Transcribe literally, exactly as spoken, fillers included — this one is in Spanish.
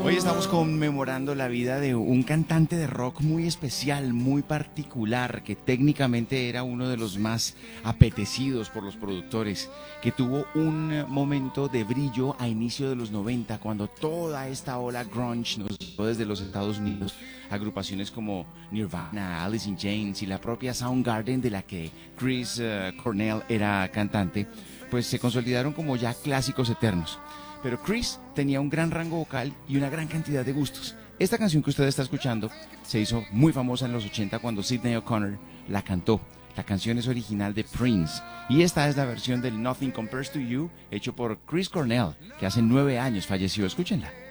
Hoy estamos conmemorando la vida de un cantante de rock muy especial, muy particular, que técnicamente era uno de los más apetecidos por los productores, que tuvo un momento de brillo a inicio de los noventa, cuando toda esta ola grunge nos llegó desde los Estados Unidos. Agrupaciones como Nirvana, Alice in Chains y la propia Soundgarden, de la que Chris uh, Cornell era cantante, pues se consolidaron como ya clásicos eternos. Pero Chris tenía un gran rango vocal y una gran cantidad de gustos. Esta canción que usted está escuchando se hizo muy famosa en los ochenta cuando Sinéad O'Connor la cantó. La canción es original de Prince y esta es la versión del Nothing Compares to You, hecho por Chris Cornell, que hace nueve años falleció. Escúchenla.